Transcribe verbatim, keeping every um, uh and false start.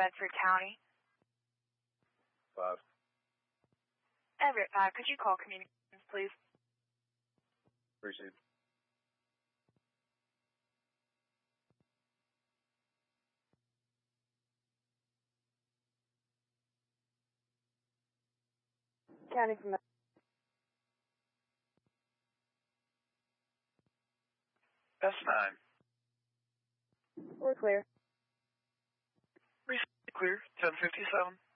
Bedford County. Five. Everett five, could you call communications, please? Received. County from S nine. We're clear. Received clear. ten fifty-seven.